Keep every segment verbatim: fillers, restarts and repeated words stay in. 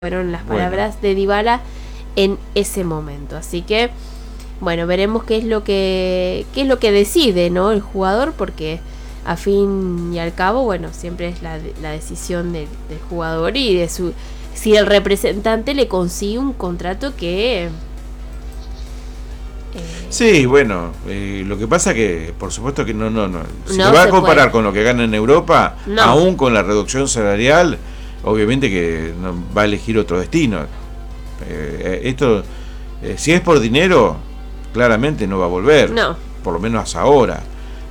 fueron las Bueno. palabras de Dybala en ese momento. Así que, bueno, veremos qué es lo que qué es lo que decide, ¿no?, el jugador, porque a fin y al cabo, bueno, siempre es la, la decisión del, del jugador y de su si el representante le consigue un contrato que... Eh, Sí, bueno, eh, lo que pasa que, por supuesto que no, no, no. Si No lo va a se comparar puede. con lo que gana en Europa, No. aún con la reducción salarial, obviamente que no, va a elegir otro destino. Eh, esto, eh, si es por dinero, claramente no va a volver. No. Por lo menos hasta ahora.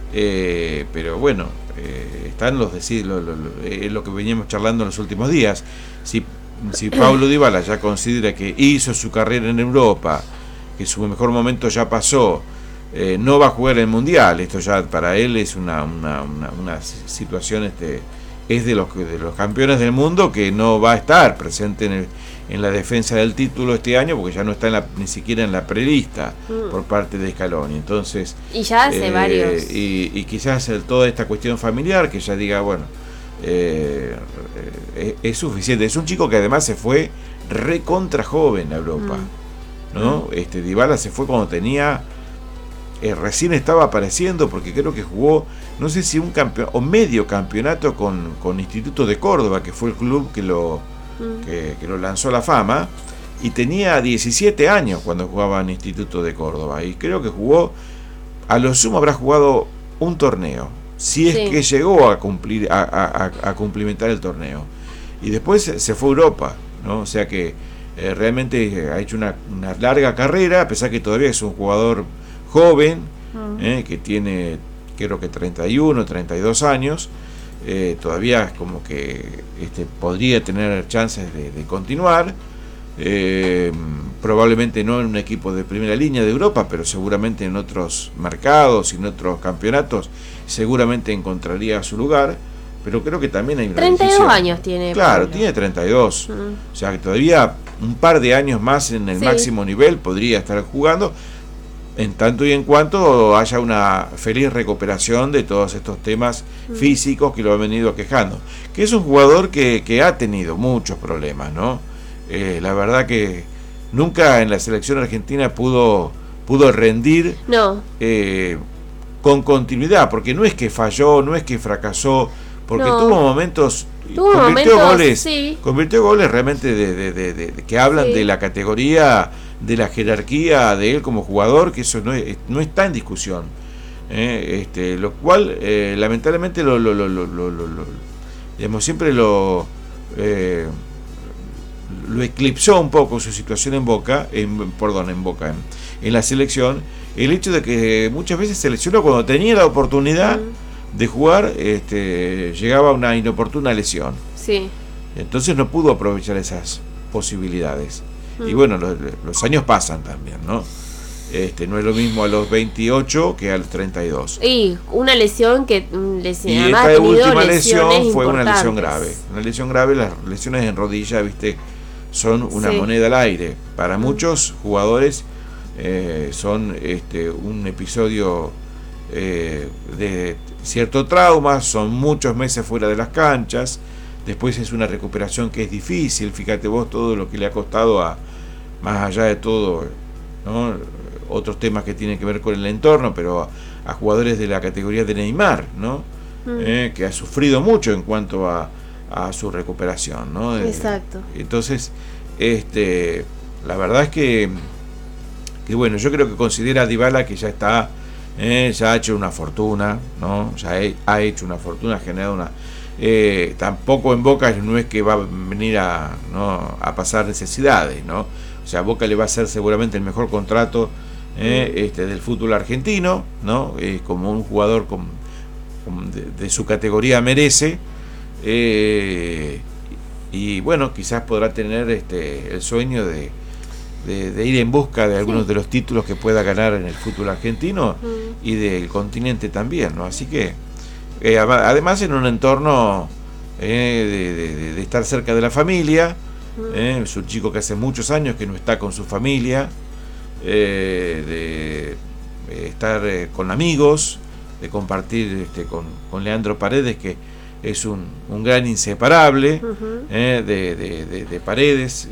Eh, pero bueno, eh, están los decir, lo, lo, lo, eh, lo que veníamos charlando en los últimos días. Si, si Paulo Dybala ya considera que hizo su carrera en Europa, que su mejor momento ya pasó, eh, no va a jugar el Mundial, esto ya para él es una, una, una, una situación, este, es de los, de los campeones del mundo que no va a estar presente en, el, en la defensa del título este año, porque ya no está en la, ni siquiera en la prelista mm. por parte de Scaloni. Entonces, y ya hace eh, varios. Y, y quizás el, toda esta cuestión familiar, que ya diga, bueno, eh, eh, es suficiente. Es un chico que además se fue recontra joven a Europa. Mm. ¿no? Este, Dybala se fue cuando tenía eh, recién estaba apareciendo, porque creo que jugó, no sé si un campeón o medio campeonato con, con Instituto de Córdoba, que fue el club que lo, mm. que, que lo lanzó a la fama, y tenía diecisiete años cuando jugaba en Instituto de Córdoba, y creo que jugó, a lo sumo habrá jugado un torneo, si es sí. que llegó a cumplir a, a, a cumplimentar el torneo, y después se fue a Europa, ¿no? O sea que Eh, realmente ha hecho una, una larga carrera, a pesar que todavía es un jugador joven, uh-huh. eh, que tiene creo que treinta y uno, treinta y dos años, eh, todavía es como que este, podría tener chances de, de continuar, eh, probablemente no en un equipo de primera línea de Europa, pero seguramente en otros mercados y en otros campeonatos seguramente encontraría su lugar. Pero creo que también hay una treinta y dos decisión. años tiene. Claro, Pablo. tiene treinta y dos. Mm. O sea que todavía un par de años más en el sí. máximo nivel podría estar jugando, en tanto y en cuanto haya una feliz recuperación de todos estos temas mm. físicos que lo han venido quejando. Que es un jugador que, que ha tenido muchos problemas, ¿no? Eh, la verdad que nunca en la selección argentina pudo, pudo rendir no. eh, con continuidad, porque no es que falló, no es que fracasó, porque no. tuvo momentos, tuvo convirtió momentos, goles, sí. convirtió goles realmente de, de, de, de, de que hablan sí. de la categoría, de la jerarquía de él como jugador, que eso no, es, no está en discusión, eh, este, lo cual eh, lamentablemente lo, lo, lo, lo, lo, lo, lo digamos, siempre lo eh, lo eclipsó un poco su situación en Boca, en, perdón, en Boca, en, en la selección, el hecho de que muchas veces se lesionó cuando tenía la oportunidad mm. de jugar, este, llegaba una inoportuna lesión. Sí. Entonces no pudo aprovechar esas posibilidades. Mm. Y bueno, los, los años pasan también, ¿no? Este, no es lo mismo a los veintiocho que a los treinta y dos. Y una lesión que lesión, y esta última lesión fue una lesión grave. Una lesión grave, las lesiones en rodilla, viste, son una sí. moneda al aire. Para mm. muchos jugadores eh, son este, un episodio eh, de cierto trauma, son muchos meses fuera de las canchas, después es una recuperación que es difícil, fíjate vos todo lo que le ha costado a, más allá de todo, ¿no?, otros temas que tienen que ver con el entorno, pero a, a jugadores de la categoría de Neymar, ¿no? Mm. Eh, que ha sufrido mucho en cuanto a, a su recuperación, ¿no? Exacto. Entonces, este, la verdad es que, que bueno, yo creo que considera a Dybala que ya está Eh, ya ha hecho una fortuna, ¿no? Ya he, ha hecho una fortuna, ha generado una... Eh, tampoco en Boca no es que va a venir a, ¿no?, a pasar necesidades, ¿no? O sea, Boca le va a hacer seguramente el mejor contrato eh, este, del fútbol argentino, ¿no? Eh, como un jugador con, con de, de su categoría merece. Eh, y bueno, quizás podrá tener este, el sueño de... De, de ir en busca de algunos sí. de los títulos que pueda ganar en el fútbol argentino mm. y del continente también, ¿no? Así que eh, además en un entorno eh, de, de, de estar cerca de la familia, mm. eh, es un chico que hace muchos años que no está con su familia, eh, de, de estar eh, con amigos, de compartir este, con, con Leandro Paredes, que es un, un gran inseparable Ujú. eh, de, de, de, de Paredes.